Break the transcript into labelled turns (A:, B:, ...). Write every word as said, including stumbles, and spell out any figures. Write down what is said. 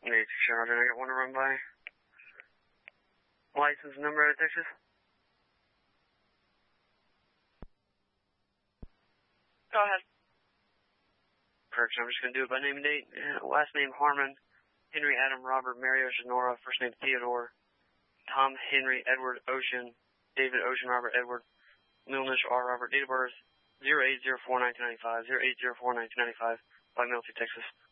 A: eight six Roger, I got one to run by. License number out of Texas?
B: Go ahead.
A: Correction, I'm just going to do it by name and date. Last name Harmon, Henry Adam Robert Mario Sonora, first name Theodore, Tom Henry Edward Ocean, David Ocean Robert Edward, middle initial R Robert, date of birth zero eight zero four nineteen ninety-five, zero eight zero four nineteen ninety-five, by Milton, Texas.